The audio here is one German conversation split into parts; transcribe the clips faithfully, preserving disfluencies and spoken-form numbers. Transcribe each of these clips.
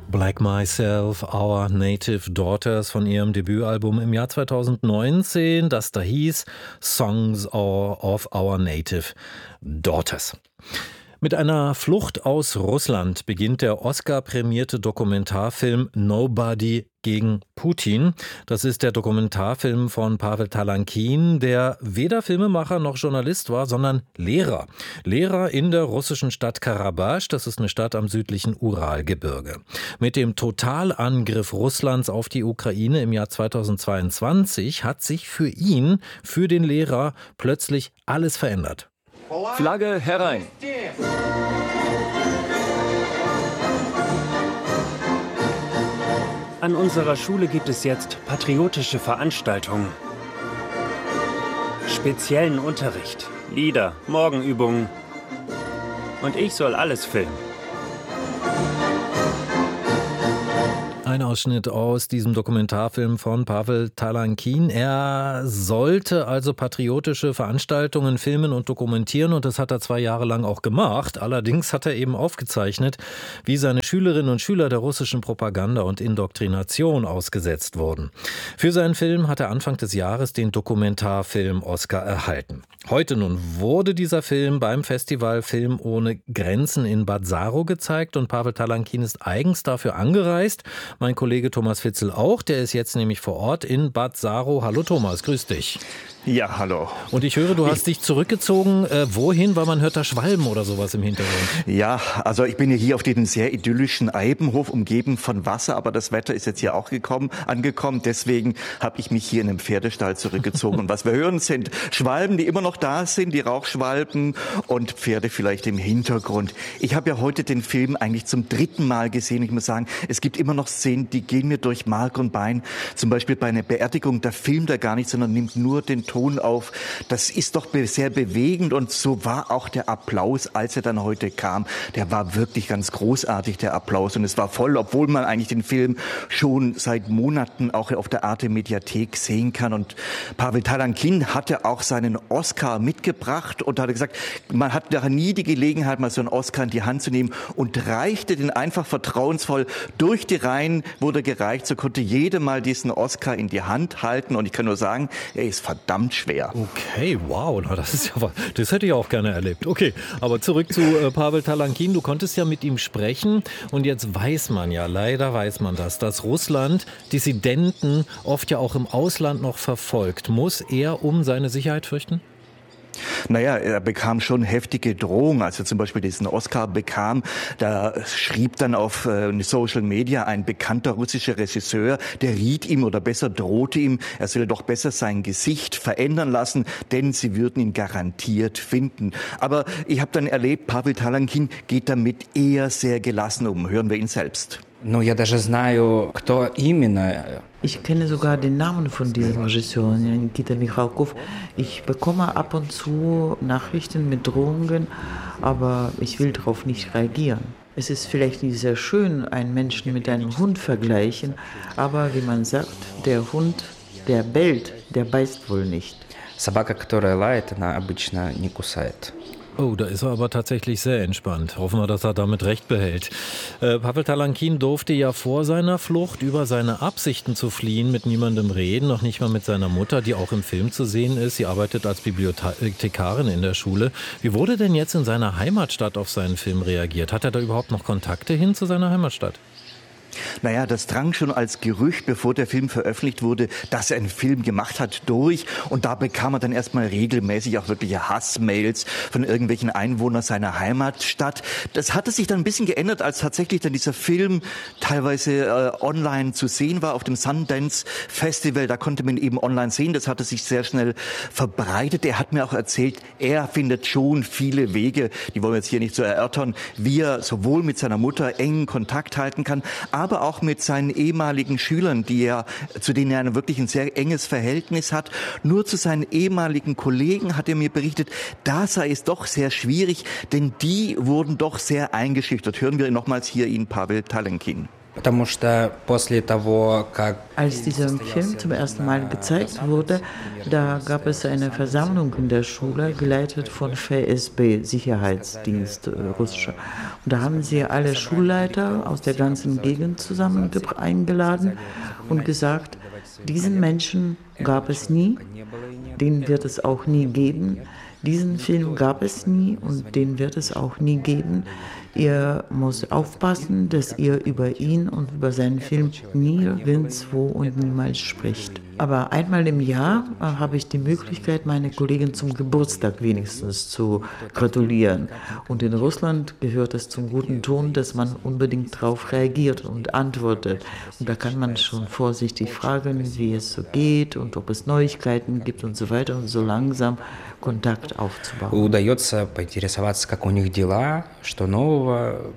Black Myself, Our Native Daughters von ihrem Debütalbum im Jahr zweitausendneunzehn, das da hieß Songs of Our Native Daughters. Mit einer Flucht aus Russland beginnt der Oscar-prämierte Dokumentarfilm Nobody gegen Putin. Das ist der Dokumentarfilm von Pawel Talankin, der weder Filmemacher noch Journalist war, sondern Lehrer. Lehrer in der russischen Stadt Karabach, das ist eine Stadt am südlichen Uralgebirge. Mit dem Totalangriff Russlands auf die Ukraine im Jahr zweitausendzweiundzwanzig hat sich für ihn, für den Lehrer, plötzlich alles verändert. Flagge herein! An unserer Schule gibt es jetzt patriotische Veranstaltungen, speziellen Unterricht, Lieder, Morgenübungen. Und ich soll alles filmen. Ein Ausschnitt aus diesem Dokumentarfilm von Pawel Talankin. Er sollte also patriotische Veranstaltungen filmen und dokumentieren und das hat er zwei Jahre lang auch gemacht. Allerdings hat er eben aufgezeichnet, wie seine Schülerinnen und Schüler der russischen Propaganda und Indoktrination ausgesetzt wurden. Für seinen Film hat er Anfang des Jahres den Dokumentarfilm-Oscar erhalten. Heute nun wurde dieser Film beim Festival Film ohne Grenzen in Bad Saro gezeigt und Pawel Talankin ist eigens dafür angereist. Mein Kollege Thomas Fitzel auch, der ist jetzt nämlich vor Ort in Bad Saro. Hallo Thomas, grüß dich. Ja, hallo. Und ich höre, du hast dich zurückgezogen. Äh, wohin? Weil man hört da Schwalben oder sowas im Hintergrund. Ja, also ich bin ja hier auf diesem sehr idyllischen Eibenhof, umgeben von Wasser, aber das Wetter ist jetzt hier auch gekommen, angekommen. Deswegen habe ich mich hier in einem Pferdestall zurückgezogen. Und was wir hören, sind Schwalben, die immer noch da sind, die Rauchschwalben und Pferde vielleicht im Hintergrund. Ich habe ja heute den Film eigentlich zum dritten Mal gesehen. Ich muss sagen, es gibt immer noch Szenen, die gehen mir durch Mark und Bein. Zum Beispiel bei einer Beerdigung, da filmt er gar nicht, sondern nimmt nur den Ton auf. Das ist doch sehr bewegend und so war auch der Applaus, als er dann heute kam. Der war wirklich ganz großartig, der Applaus und es war voll, obwohl man eigentlich den Film schon seit Monaten auch auf der Arte Mediathek sehen kann und Pawel Talankin hatte auch seinen Oscar mitgebracht und hat gesagt, man hat da nie die Gelegenheit, mal so einen Oscar in die Hand zu nehmen und reichte den einfach vertrauensvoll durch die Reihen, wurde gereicht, so konnte jeder mal diesen Oscar in die Hand halten und ich kann nur sagen, er ist verdammt schwer. Okay, wow, das ist ja, das hätte ich auch gerne erlebt. Okay, aber zurück zu äh, Pawel Talankin. Du konntest ja mit ihm sprechen und jetzt weiß man ja, leider weiß man das, dass Russland Dissidenten oft ja auch im Ausland noch verfolgt. Muss er um seine Sicherheit fürchten? Naja, er bekam schon heftige Drohungen, als er zum Beispiel diesen Oscar bekam. Da schrieb dann auf äh, Social Media ein bekannter russischer Regisseur, der riet ihm oder besser drohte ihm, er solle doch besser sein Gesicht verändern lassen, denn sie würden ihn garantiert finden. Aber ich habe dann erlebt, Pawel Talankin geht damit eher sehr gelassen um. Hören wir ihn selbst. Ich kenne sogar den Namen von diesem Regisseur, Nikita Michalkov. Ich bekomme ab und zu Nachrichten mit Drohungen, aber ich will darauf nicht reagieren. Es ist vielleicht nicht sehr schön, einen Menschen mit einem Hund vergleichen, aber wie man sagt, der Hund, der bellt, der beißt wohl nicht. Собака, которая лает, она обычно не кусает. Oh, da ist er aber tatsächlich sehr entspannt. Hoffen wir, dass er damit recht behält. Äh, Pawel Talankin durfte ja vor seiner Flucht über seine Absichten zu fliehen mit niemandem reden, noch nicht mal mit seiner Mutter, die auch im Film zu sehen ist. Sie arbeitet als Bibliothekarin in der Schule. Wie wurde denn jetzt in seiner Heimatstadt auf seinen Film reagiert? Hat er da überhaupt noch Kontakte hin zu seiner Heimatstadt? Naja, das drang schon als Gerücht, bevor der Film veröffentlicht wurde, dass er einen Film gemacht hat, durch. Und da bekam er dann erstmal regelmäßig auch wirkliche Hassmails von irgendwelchen Einwohnern seiner Heimatstadt. Das hatte sich dann ein bisschen geändert, als tatsächlich dann dieser Film teilweise äh, online zu sehen war auf dem Sundance Festival. Da konnte man ihn eben online sehen. Das hatte sich sehr schnell verbreitet. Er hat mir auch erzählt, er findet schon viele Wege, die wollen wir jetzt hier nicht so erörtern, wie er sowohl mit seiner Mutter engen Kontakt halten kann, aber auch mit seinen ehemaligen Schülern, die er, zu denen er wirklich ein sehr enges Verhältnis hat. Nur zu seinen ehemaligen Kollegen hat er mir berichtet, da sei es doch sehr schwierig, denn die wurden doch sehr eingeschüchtert. Hören wir nochmals hier ihn, Pawel Talankin. Потому что после того, как Als dieser Film zum ersten Mal gezeigt wurde, da gab es eine Versammlung in der Schule, geleitet von F S B, Sicherheitsdienst äh, russischer. Und da haben sie alle Schulleiter aus der ganzen Gegend zusammen ge- eingeladen und gesagt, diesen Menschen gab es nie, den wird es auch nie geben. Diesen Film gab es nie und den wird es auch nie geben. Ihr müsst aufpassen, dass ihr über ihn und über seinen Film nirgendwo und niemals spricht. Aber einmal im Jahr äh, habe ich die Möglichkeit, meine Kollegen zum Geburtstag wenigstens zu gratulieren. Und in Russland gehört es zum guten Ton, dass man unbedingt darauf reagiert und antwortet. Und da kann man schon vorsichtig fragen, wie es so geht und ob es Neuigkeiten gibt und so weiter und so langsam Kontakt aufzubauen. удается поинтересоваться, как у них дела, что нового.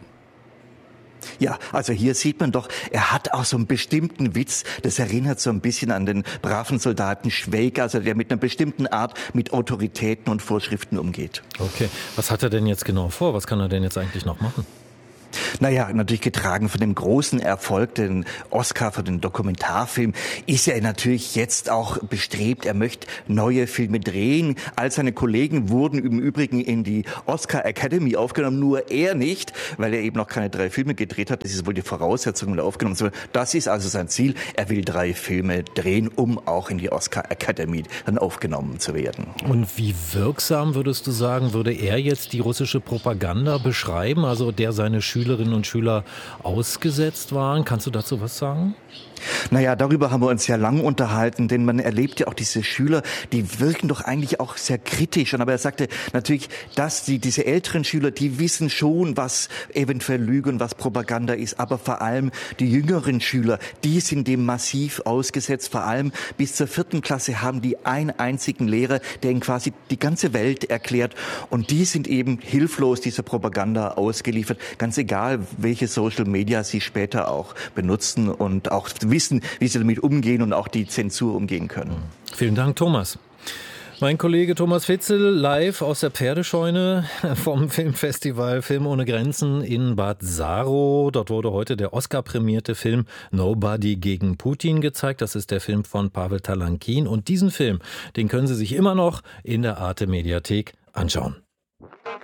Ja, also hier sieht man doch, er hat auch so einen bestimmten Witz. Das erinnert so ein bisschen an den braven Soldaten Schweig, also der mit einer bestimmten Art mit Autoritäten und Vorschriften umgeht. Okay, was hat er denn jetzt genau vor? Was kann er denn jetzt eigentlich noch machen? Naja, natürlich getragen von dem großen Erfolg, den Oscar für den Dokumentarfilm, ist er natürlich jetzt auch bestrebt, er möchte neue Filme drehen. All seine Kollegen wurden im Übrigen in die Oscar Academy aufgenommen, nur er nicht, weil er eben noch keine drei Filme gedreht hat. Das ist wohl die Voraussetzung, um da aufgenommen zu werden. Das ist also sein Ziel. Er will drei Filme drehen, um auch in die Oscar Academy dann aufgenommen zu werden. Und wie wirksam, würdest du sagen, würde er jetzt die russische Propaganda beschreiben, also der seine Schülerinnen und Schüler ausgesetzt waren? Kannst du dazu was sagen? Naja, darüber haben wir uns ja lang unterhalten, denn man erlebt ja auch diese Schüler, die wirken doch eigentlich auch sehr kritisch. Aber er sagte natürlich, dass die, diese älteren Schüler, die wissen schon, was eventuell Lüge und was Propaganda ist. Aber vor allem die jüngeren Schüler, die sind dem massiv ausgesetzt. Vor allem bis zur vierten Klasse haben die einen einzigen Lehrer, der ihnen quasi die ganze Welt erklärt. Und die sind eben hilflos dieser Propaganda ausgeliefert. Ganz egal, welche Social Media sie später auch benutzen und auch wissen, wie sie damit umgehen und auch die Zensur umgehen können. Vielen Dank, Thomas. Mein Kollege Thomas Fitzel live aus der Pferdescheune vom Filmfestival Film ohne Grenzen in Bad Saro. Dort wurde heute der Oscar-prämierte Film Nobody gegen Putin gezeigt. Das ist der Film von Pavel Talankin. Und diesen Film, den können Sie sich immer noch in der Arte-Mediathek anschauen.